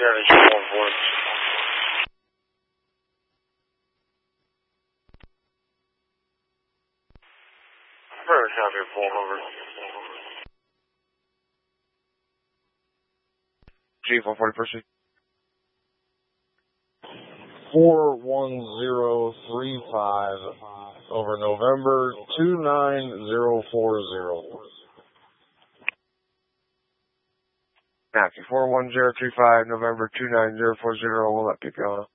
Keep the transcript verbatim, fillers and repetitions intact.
G one forty Percy. four one zero three five over November two nine zero four zero. Matthew four one zero three five November two nine zero four zero. We'll let people go.